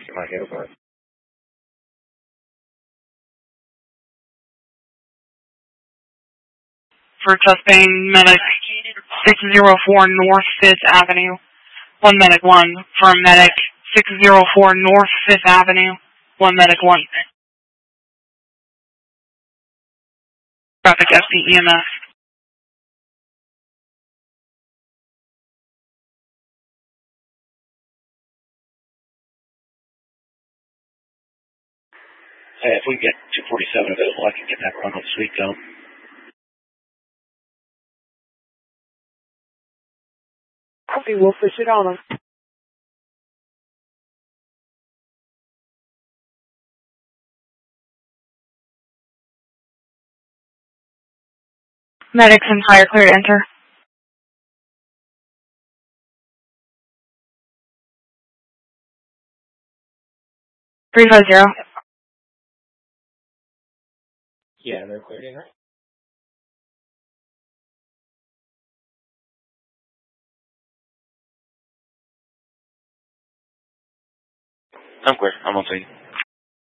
My over. For chest pain, medic 604 North 5th Avenue. 1 medic 1. For medic 604 North 5th Avenue. 1 medic 1. Traffic FCEMS. Hey, if we get 247 available, I can get that run on Sweet Gum. Okay, we'll fish it on them. Medics and fire clear to enter. 350. Yeah, they're cleared in, right? I'm clear. I'm on scene.